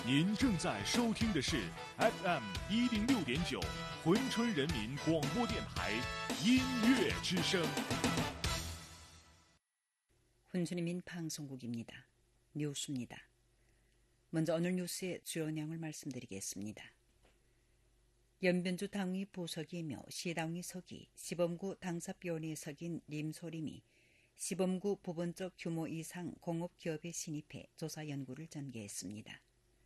您正在收听的是 FM106.9珲春人民广播电台音乐之声。 훈수님인 방송국입니다. 뉴스입니다. 먼저 오늘 뉴스의 주요 내용을 말씀드리겠습니다. 연변주 당위 부서기이며 시당위 서기, 시범구 당사위원회에 서긴 림소림이 시범구 부분적 규모 이상 공업기업에 진입해 조사 연구를 전개했습니다.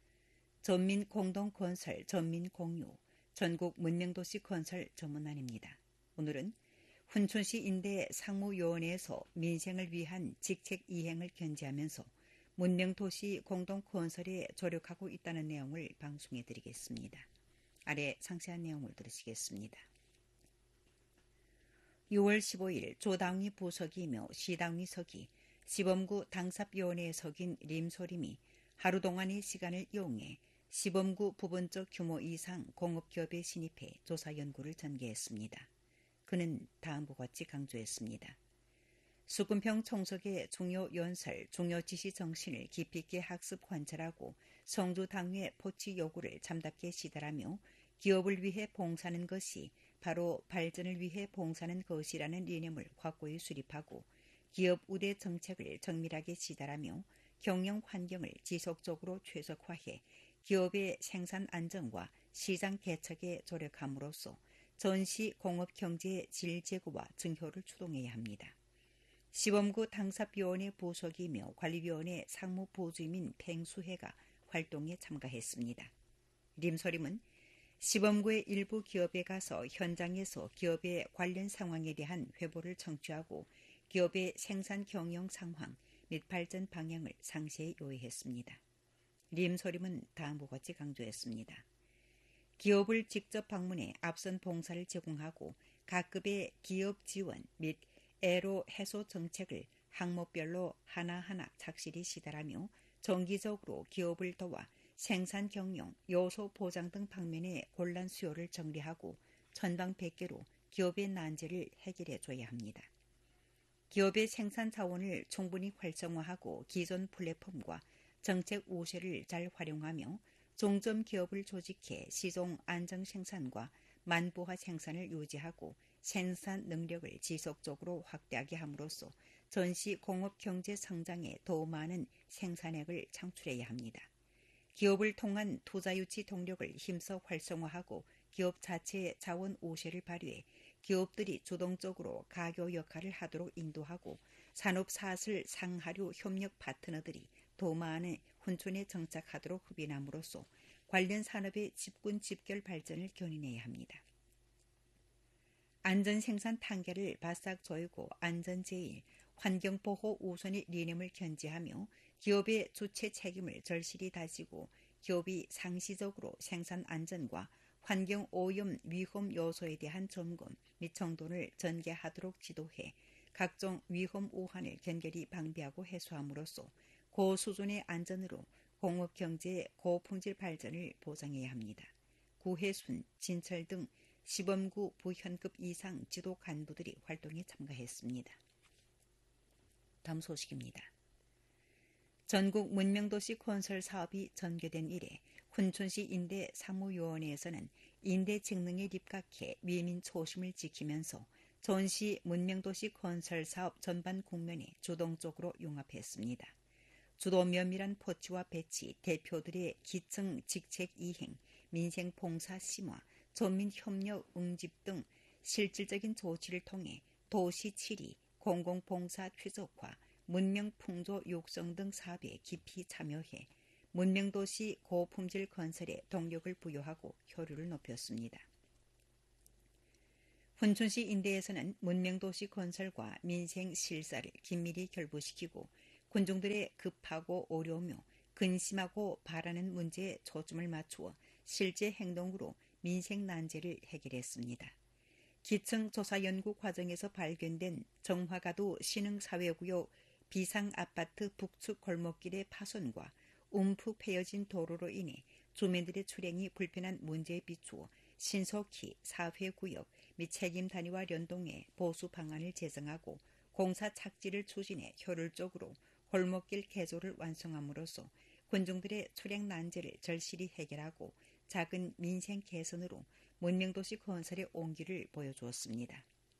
전민공동건설 전민공유, 전국 문명도시 건설 전문안입니다. 오늘은 훈춘시 인대 상무위원회에서 민생을 위한 직책 이행을 견지하면서 문명도시 공동건설에 조력하고 있다는 내용을 방송해드리겠습니다. 아래 상세한 내용을 들으시겠습니다. 6월 15일 조당위 부서기이며 시당위 서기, 시범구 당사위원회에 서긴 림소림이 하루 동안의 시간을 이용해 시범구 부분적 규모 이상 공업기업에 진입해 조사 연구를 전개했습니다. 그는 다음과 같이 강조했습니다. 수군평 총석의 중요 연설, 중요 지시 정신을 깊이 있게 학습 관찰하고 성주 당회 포치 요구를 참답게 시달하며 기업을 위해 봉사하는 것이 바로 발전을 위해 봉사하는 것이라는 이념을 확고히 수립하고 기업 우대 정책을 정밀하게 시달하며 경영 환경을 지속적으로 최적화해 기업의 생산 안정과 시장 개척에 조력함으로써 전시 공업 경제의 질 제고와 증효를 추동해야 합니다. 시범구 당사위원회 부서기이며 관리위원회 상무부주임인 팽수혜가 활동에 참가했습니다. 림소림은 시범구의 일부 기업에 가서 현장에서 기업의 관련 상황에 대한 회보를 청취하고 기업의 생산 경영 상황 및 발전 방향을 상세히 요약했습니다. 림소림은 다음과 같이 강조했습니다. 기업을 직접 방문해 앞선 봉사를 제공하고 각급의 기업 지원 및 애로 해소 정책을 항목별로 하나하나 착실히 시달하며 정기적으로 기업을 도와 생산 경영, 요소 보장 등 방면의 곤란 수요를 정리하고 천방백계로 기업의 난제를 해결해 줘야 합니다. 기업의 생산 자원을 충분히 활성화하고 기존 플랫폼과 정책 우세를 잘 활용하며 종점 기업을 조직해 시종 안정 생산과 만부화 생산을 유지하고 생산 능력을 지속적으로 확대하게 함으로써 전시 공업 경제 성장에 더 많은 생산액을 창출해야 합니다. 기업을 통한 투자 유치 동력을 힘써 활성화하고 기업 자체의 자원 우세를 발휘해 기업들이 주동적으로 가교 역할을 하도록 인도하고 산업 사슬 상하류 협력 파트너들이 더 많은 훈촌에 정착하도록 흡인함으로써 관련 산업의 집군 집결 발전을 견인해야 합니다. 안전생산 단계를 바싹 조이고 안전제일, 환경보호 우선의理念을 견지하며 기업의 주체 책임을 절실히 다지고 기업이 상시적으로 생산 안전과 환경 오염 위험 요소에 대한 점검 및 정돈을 전개하도록 지도해 각종 위험 우한을 견결히 방비하고 해소함으로써 고수준의 안전으로 공업경제의 고품질 발전을 보장해야 합니다. 구혜순, 진철 등 시범구 부현급 이상 지도 간부들이 활동에 참가했습니다. 다음 소식입니다. 전국 문명도시 건설 사업이 전개된 이래 훈춘시 인대 상무위원회에서는 인대 직능에 입각해 위민 초심을 지키면서 전시 문명도시 건설 사업 전반 국면에 주동적으로 융합했습니다. 주도 면밀한 포치와 배치, 대표들의 기층 직책 이행, 민생 봉사 심화, 전민 협력 응집 등 실질적인 조치를 통해 도시 치리, 공공봉사 최적화, 문명 풍조 육성 등 사업에 깊이 참여해 문명도시 고품질 건설에 동력을 부여하고 효율을 높였습니다. 훈춘시 인대에서는 문명도시 건설과 민생 실사를 긴밀히 결부시키고 군중들의 급하고 어려우며 근심하고 바라는 문제에 초점을 맞추어 실제 행동으로 민생 난제를 해결했습니다. 기층 조사 연구 과정에서 발견된 정화가도 신흥사회구역 비상아파트 북측 골목길의 파손과 움푹 패여진 도로로 인해 주민들의 출행이 불편한 문제에 비추어 신속히 사회구역 및 책임 단위와 연동해 보수 방안을 제정하고 공사 착지를 추진해 효율적으로 골목길 개조를 완성함으로써 군중들의 초량 난제를 절실히 해결하고 작은 민생 개선으로 문명도시 건설의 온기를 보여주었습니다.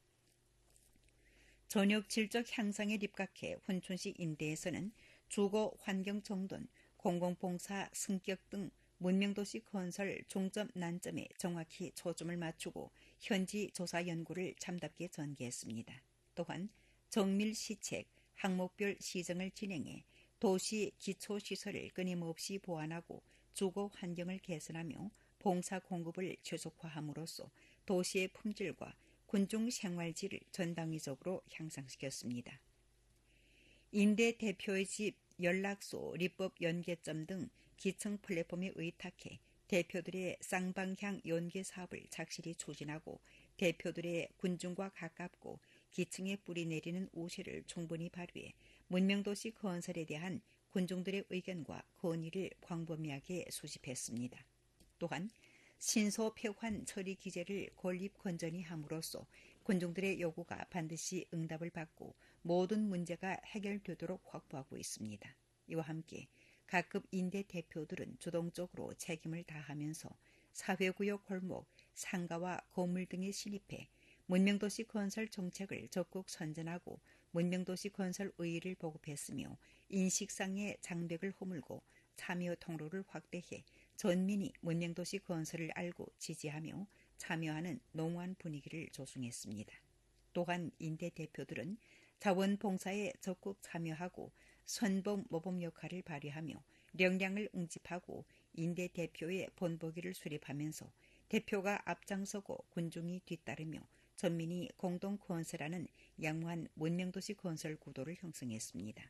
전역 질적 향상에 입각해 훈춘시 인대에서는 주거 환경 정돈, 공공봉사 승격 등 문명도시 건설 중점 난점에 정확히 초점을 맞추고 현지 조사 연구를 참답게 전개했습니다. 또한 정밀 시책, 항목별 시정을 진행해 도시 기초시설을 끊임없이 보완하고 주거 환경을 개선하며 봉사 공급을 최적화함으로써 도시의 품질과 군중 생활질을 전당위적으로 향상시켰습니다. 인대 대표의 집, 연락소, 리법 연계점 등 기층 플랫폼에 의탁해 대표들의 쌍방향 연계 사업을 착실히 추진하고 대표들의 군중과 가깝고 기층에 뿌리 내리는 우세를 충분히 발휘해 문명도시 건설에 대한 군중들의 의견과 건의를 광범위하게 수집했습니다. 또한 신소폐환 처리 기제를 건립 건전히 함으로써 군중들의 요구가 반드시 응답을 받고 모든 문제가 해결되도록 확보하고 있습니다. 이와 함께 각급 인대 대표들은 주동적으로 책임을 다하면서 사회구역 골목, 상가와 건물 등에 진입해 문명도시 건설 정책을 적극 선전하고 문명도시 건설 의의를 보급했으며 인식상의 장벽을 허물고 참여 통로를 확대해 전민이 문명도시 건설을 알고 지지하며 참여하는 농후한 분위기를 조성했습니다. 또한 인대 대표들은 자원봉사에 적극 참여하고 선봉 모범 역할을 발휘하며 역량을 응집하고 인대 대표의 본보기를 수립하면서 대표가 앞장서고 군중이 뒤따르며 전민이 공동 건설하는 양호한 문명도시 건설 구도를 형성했습니다.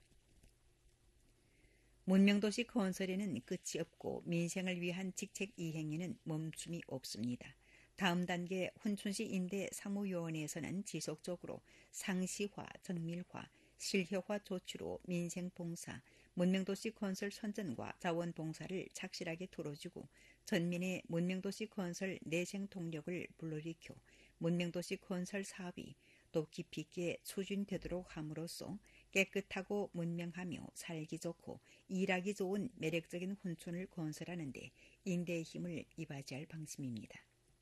문명도시 건설에는 끝이 없고 민생을 위한 직책 이행에는 멈춤이 없습니다. 다음 단계 훈춘시 인대 사무위원회에서는 지속적으로 상시화, 정밀화, 실효화 조치로 민생봉사, 문명도시 건설 선전과 자원봉사를 착실하게 두루지고 전민의 문명도시 건설 내생 동력을 불러일으켜 문명도시 건설 사업이 또 깊이 있게 추진되도록 함으로써 깨끗하고 문명하며 살기 좋고 일하기 좋은 매력적인 훈춘을 건설하는 데 인대의 힘을 이바지할 방침입니다.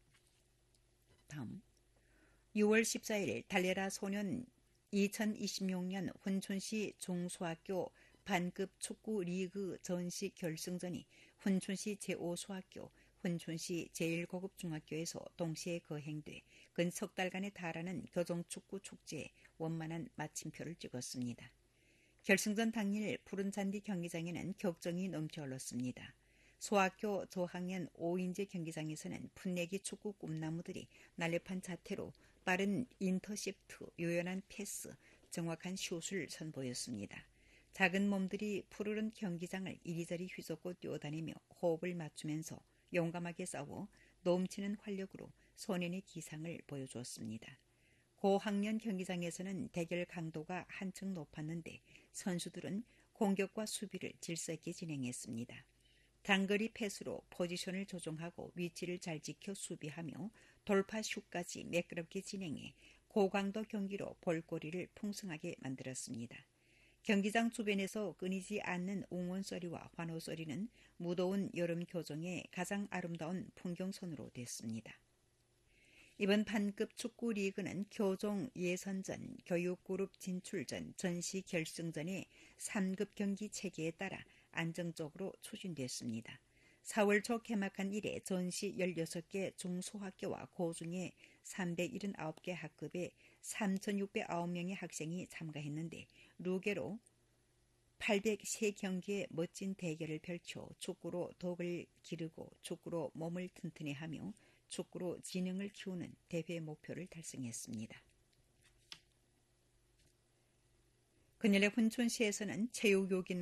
다음 6월 14일 달려라 소년 2026년 훈춘시 중소학교 반급 축구 리그 전시 결승전이 훈춘시 제5소학교, 훈춘시 제1고급 중학교에서 동시에 거행돼 근 석 달간에 달하는 교정축구 축제에 원만한 마침표를 찍었습니다. 결승전 당일 푸른 잔디 경기장에는 격정이 넘쳐 흘렀습니다. 소학교 저학년 5인제 경기장에서는 풋내기 축구 꿈나무들이 날렵한 자태로 빠른 인터셉트, 요연한 패스, 정확한 슛을 선보였습니다. 작은 몸들이 푸르른 경기장을 이리저리 휘젓고 뛰어다니며 호흡을 맞추면서 용감하게 싸워 넘치는 활력으로 소년의 기상을 보여주었습니다. 고학년 경기장에서는 대결 강도가 한층 높았는데 선수들은 공격과 수비를 질서 있게 진행했습니다. 장거리 패스로 포지션을 조정하고 위치를 잘 지켜 수비하며 돌파 슛까지 매끄럽게 진행해 고강도 경기로 볼거리를 풍성하게 만들었습니다. 경기장 주변에서 끊이지 않는 응원소리와 환호소리는 무더운 여름 교정의 가장 아름다운 풍경선으로 됐습니다. 이번 반급 축구 리그는 교종 예선전, 교육그룹 진출전, 전시 결승전의 3급 경기 체계에 따라 안정적으로 추진됐습니다. 4월 초 개막한 이래 전시 16개 중소학교와 고중의 379개 학급에 3,609명의 학생이 참가했는데 루게로 803경기의 멋진 대결을 펼쳐 축구로 덕을 기르고 축구로 몸을 튼튼히 하며 축구로 지능을 키우는 대회 목표를 달성했습니다. 그날의 훈춘시에서는 체육욕인